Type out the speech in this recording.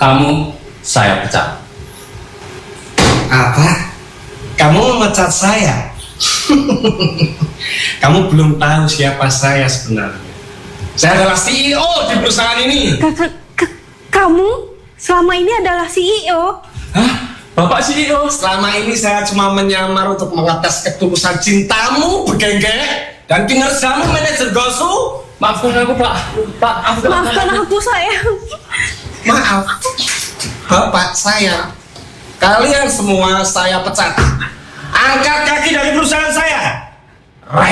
Kamu saya pecat. Apa? Kamu memecat saya? Kamu belum tahu siapa saya sebenarnya. Saya adalah CEO di perusahaan ini. Kamu selama ini adalah CEO? Hah? Bapak CEO? Selama ini saya cuma menyamar untuk mengetes ketulusan cintamu, Begenggek, dan kinerjamu, manajer Gosu. Maafkan aku, Pak. Pak, Maafkan aku, sayang. Maaf, Bapak saya. Kalian semua saya pecat. Angkat kaki dari perusahaan saya.